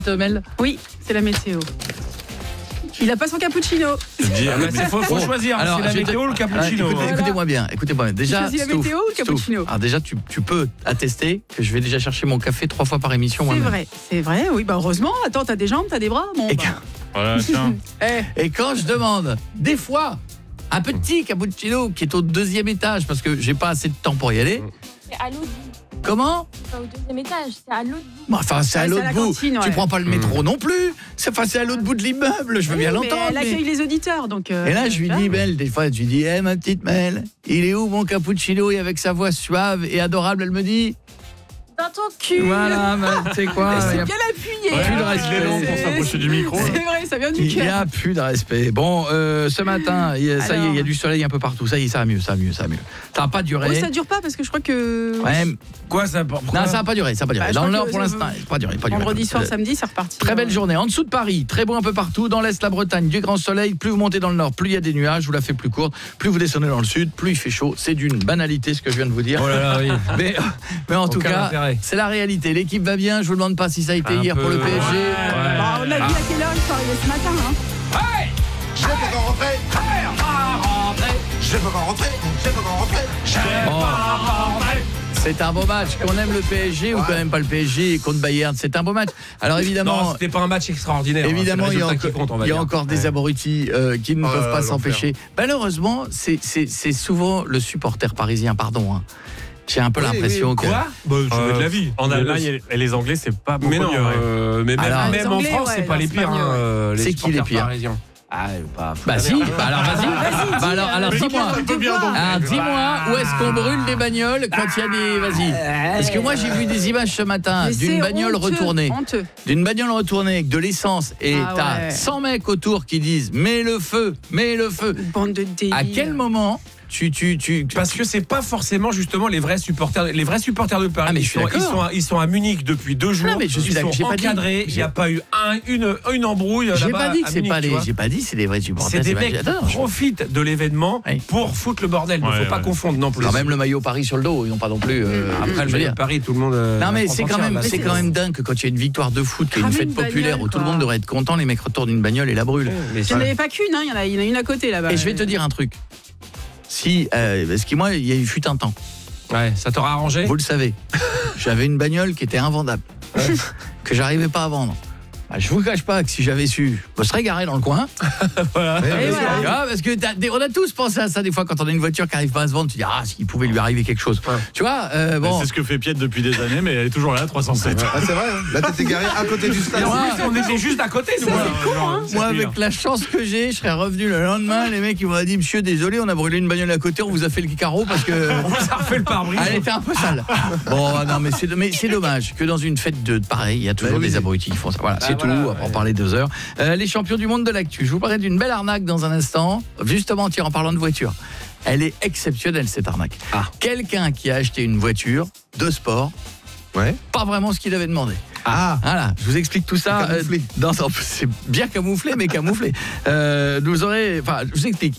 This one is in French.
Mel. Oui, c'est la météo. Il a pas son cappuccino. Il faut choisir, alors, c'est la météo ou le cappuccino. Écoutez-moi bien. Déjà, choisis la météo ou le cappuccino. Alors déjà, tu peux attester que je vais déjà chercher mon café 3 fois par émission. C'est vrai, oui, bah heureusement. Attends, t'as des jambes, t'as des bras, bon. Voilà, tiens. Et quand je demande, des fois, un petit cappuccino qui est au 2e étage, parce que j'ai pas assez de temps pour y aller. C'est à l'autre bout. Comment ? Pas au 2e étage, c'est à l'autre bout. Enfin, c'est à l'autre bout. Cantine, ouais. Tu prends pas le métro non plus. C'est à l'autre bout de l'immeuble. Je veux bien l'entendre. Elle accueille les auditeurs, donc. Et là, je lui dis, Mel, des fois, je lui dis, ma petite Mel, il est où mon cappuccino ? Et avec sa voix suave et adorable, elle me dit, Dans ton cul. voilà, tu sais quoi ? C'est bien appuyé. plus de respect. Il est long pour s'approcher du micro. C'est vrai, ça vient du Il n'y cœur. a plus de respect. Bon, ce matin, il y a du soleil un peu partout. Ça y est, ça va mieux. Ça va pas durer. Oui, ça dure pas parce que je crois que. Ouais. Quoi ça Non, ça va pas durer. Bah, Dans le Nord, que pour l'instant, ça va pas durer. Vendredi soir, samedi, c'est reparti. Très belle journée. En dessous de Paris, très beau un peu partout. Dans l'Est, la Bretagne, du grand soleil. Plus vous montez dans le Nord, plus il y a des nuages. Je vous la fais plus courte. Plus vous descendez dans le Sud, plus il fait chaud. C'est d'une banalité ce que je viens de vous dire. Oh là là, oui. Mais en tout Aucun cas, intérêt. c'est la réalité. L'équipe va bien. Je vous demande pas si ça a été hier pour le PSG. Bah, on a vu à quelle heure il faut arriver ce matin. Hein. Je peux pas rentrer. Je peux pas rentrer. C'est un beau match. Qu'on aime le PSG ou quand même pas le PSG contre Bayern, c'est un beau match. Alors évidemment, Non, c'était pas un match extraordinaire. évidemment, c'est il le y a résultat qui compte, on va il y a dire. encore des abrutis qui ne peuvent pas l'enfer. s'empêcher. Malheureusement, c'est souvent le supporter parisien, pardon. J'ai un peu l'impression que... Quoi de la vie. En Mais Allemagne et les Anglais, c'est pas beaucoup Mais non, mieux. mais Alors, même les en Anglais, France, ouais, c'est pas non, les c'est pas pires. mieux. C'est qui les supporters pires parisiens. Ah, Bah si, bah alors vas-y. Alors dis-moi. Tu peux bien donc. Alors dis-moi où est-ce qu'on brûle des bagnoles quand il y a des... Vas-y. Parce que moi j'ai vu des images ce matin Mais d'une c'est bagnole honteux, retournée. honteux. D'une bagnole retournée avec de l'essence et Ah t'as ouais. 100 mecs autour qui disent mets le feu. Bande de délire. À quel moment tu Parce que c'est pas forcément justement les vrais supporters de Paris. Ah, mais je suis d'accord. ils sont à Munich depuis 2 jours. Non, mais je suis ils d'accord. sont J'ai pas dit- encadrés. Il n'y a pas eu une embrouille J'ai là-bas pas dit que à c'est Munich, pas tu les vois. j'ai pas dit c'est des vrais supporters. C'est des mecs Attends, qui profitent de l'événement Oui. pour foutre le bordel. Il ne faut Ouais, pas ouais. confondre non plus. quand même le maillot Paris sur le dos, ils n'ont pas non plus Après je le veux maillot dire. de Paris, tout le monde. Non mais prend c'est quand entière, même là. c'est quand même dingue que quand il y a une victoire de foot, qu'il y a une Cramer fête une populaire bagnole, où tout le monde quoi. devrait être content, les mecs retournent une bagnole et la brûlent. Mais Il n'y en avait pas qu'une, hein. Il y en a une à côté là-bas. Et je vais te dire un truc. Si parce que moi il y a eu fut un temps. Ouais, ça t'aura arrangé. Vous le savez. J'avais une bagnole qui était invendable. Que j'arrivais pas à vendre. Bah, je vous cache pas que si j'avais su, je me serais garé dans le coin. Voilà. Parce que on a tous pensé à ça des fois quand on a une voiture qui arrive pas à se vendre, tu dis s'il pouvait lui arriver quelque chose. Ouais. Tu vois bon. C'est ce que fait Piet depuis des années, mais elle est toujours là, 307. Ah, c'est vrai, hein. Là, t'étais garé à côté du stade. Et en plus, on était juste à côté, nous. Moi, avec la chance que j'ai, je serais revenu le lendemain. Les mecs, ils m'auraient dit, monsieur, désolé, on a brûlé une bagnole à côté, on vous a fait le carreau parce que On vous a refait le pare-brise. elle était un peu sale. Bon, non, mais c'est dommage que dans une fête de pareil, il y a toujours oui. des abrutis qui font ça. Voilà, c'est tout. On va en parler 2 heures. Les champions du monde de l'actu. Je vous parlerai d'une belle arnaque dans un instant. Justement, tiens, en parlant de voiture. Elle est exceptionnelle, cette arnaque. Quelqu'un qui a acheté une voiture de sport, pas vraiment ce qu'il avait demandé. Voilà, je vous explique tout ça. Camouflé. C'est bien camouflé, mais camouflé. Je vous explique.